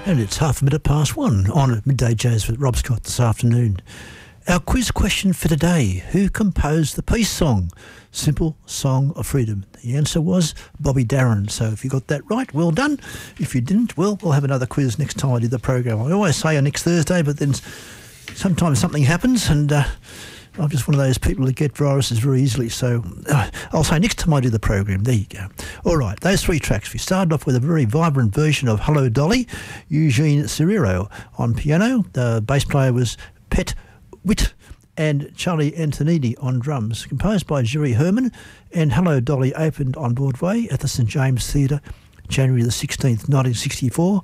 And it's 1:30 on Midday Jazz with Rob Scott this afternoon. Our quiz question for today: who composed the peace song, Simple Song of Freedom? The answer was Bobby Darin. So if you got that right, well done. If you didn't, well, we'll have another quiz next time I do the program. I always say on next Thursday, but then sometimes something happens, and I'm just one of those people that get viruses very easily. So I'll say next time I do the program. There you go. All right, those three tracks. We started off with a very vibrant version of Hello Dolly, Eugene Cerrero on piano. The bass player was Pet Witt, and Charlie Antonini on drums, composed by Jerry Herman. And Hello Dolly opened on Broadway at the St James Theatre, January the 16th, 1964.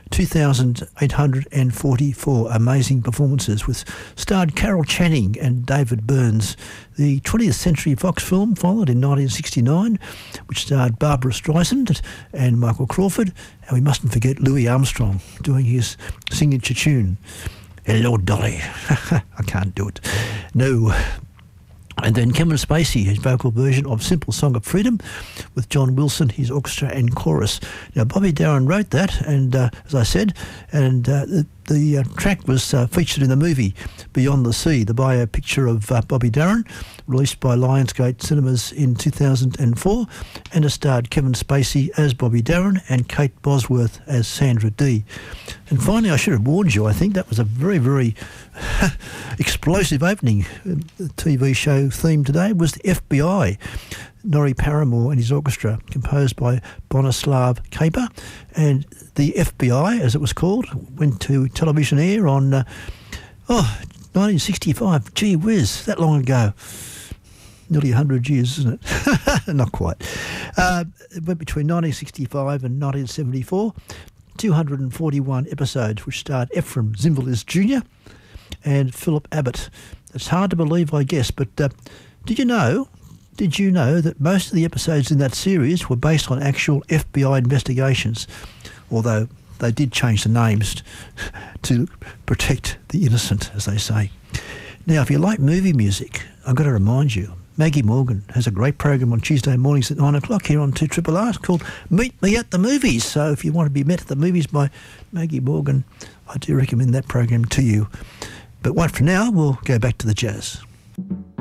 2,844 amazing performances, with starred Carol Channing and David Burns. The 20th Century Fox film followed in 1969, which starred Barbara Streisand and Michael Crawford. And we mustn't forget Louis Armstrong doing his signature tune, Hello Dolly. I can't do it. No. And then Kevin Spacey, his vocal version of Simple Song of Freedom, with John Wilson, his orchestra and chorus. Now, Bobby Darin wrote that, and as I said, and the track was featured in the movie Beyond the Sea, the bio picture of Bobby Darin, released by Lionsgate Cinemas in 2004, and it starred Kevin Spacey as Bobby Darin and Kate Bosworth as Sandra Dee. And finally, I should have warned you, I think that was a very, very explosive opening. The TV show theme today was the FBI. Norrie Paramore and his orchestra, composed by Bonislav Kaper. And the FBI, as it was called, went to television air on 1965. Gee whiz, that long ago. Nearly 100 years, isn't it? Not quite. It went between 1965 and 1974. 241 episodes, which starred Ephraim Zimbalist Jr. and Philip Abbott. It's hard to believe, I guess, but did you know that most of the episodes in that series were based on actual FBI investigations, although they did change the names to protect the innocent, as they say. Now, if you like movie music, I've got to remind you, Maggie Morgan has a great program on Tuesday mornings at 9 o'clock here on 2RRR called Meet Me at the Movies. So if you want to be met at the movies by Maggie Morgan, I do recommend that program to you. But for now, we'll go back to the jazz.